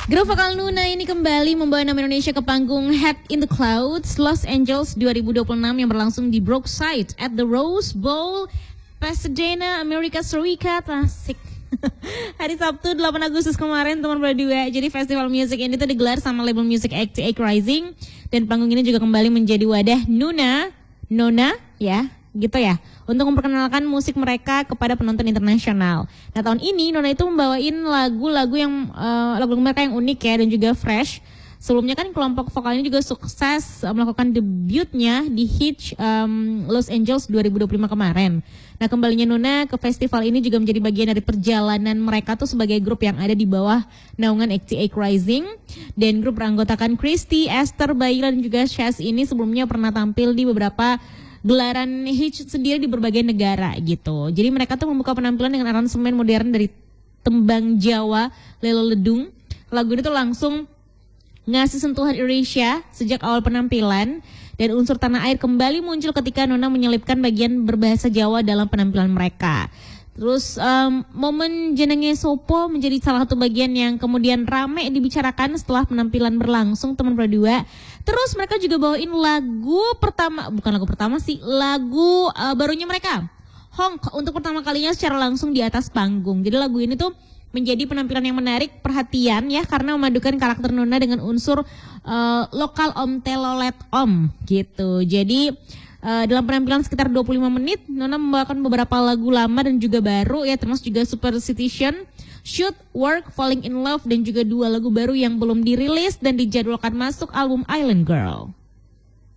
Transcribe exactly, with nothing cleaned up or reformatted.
Grup vokal Nuna ini kembali membawa nama Indonesia ke panggung Head in the Clouds Los Angeles dua ribu dua puluh enam yang berlangsung di Brookside at the Rose Bowl, Pasadena, Amerika Serikat. Asik. Hari Sabtu delapan Agustus kemarin teman berdua. Jadi festival musik ini tuh digelar sama label musik X T A Rising. Dan panggung ini juga kembali menjadi wadah Nuna, Nona ya gitu ya, untuk memperkenalkan musik mereka kepada penonton internasional. Nah tahun ini Nona itu membawain lagu-lagu yang uh, lagu mereka yang unik ya dan juga fresh. Sebelumnya kan kelompok vokal ini juga sukses melakukan debutnya di Hitch um, Los Angeles dua ribu dua puluh lima kemarin. Nah kembalinya Nona ke festival ini juga menjadi bagian dari perjalanan mereka tuh sebagai grup yang ada di bawah naungan X T A Rising. Dan grup beranggotakan Christy, Esther, Baila dan juga Shaz ini sebelumnya pernah tampil di beberapa gelaran Hitch sendiri di berbagai negara gitu. Jadi mereka tuh membuka penampilan dengan aransemen modern dari tembang Jawa, Lelo Ledung. Lagu ini tuh langsung ngasih sentuhan Indonesia sejak awal penampilan, dan unsur tanah air kembali muncul ketika Nona menyelipkan bagian berbahasa Jawa dalam penampilan mereka. Terus um, momen jenenge Sopo menjadi salah satu bagian yang kemudian rame dibicarakan setelah penampilan berlangsung teman berdua. Terus mereka juga bawain lagu pertama, bukan lagu pertama sih, lagu uh, barunya mereka, Honk, untuk pertama kalinya secara langsung di atas panggung. Jadi lagu ini tuh menjadi penampilan yang menarik perhatian ya, karena memadukan karakter Nona dengan unsur uh, lokal Om Telolet Om gitu. Jadi uh, dalam penampilan sekitar dua puluh lima menit Nona membawakan beberapa lagu lama dan juga baru ya, termasuk juga Superstition, Shoot, Work, Falling in Love, dan juga dua lagu baru yang belum dirilis dan dijadwalkan masuk album Island Girl.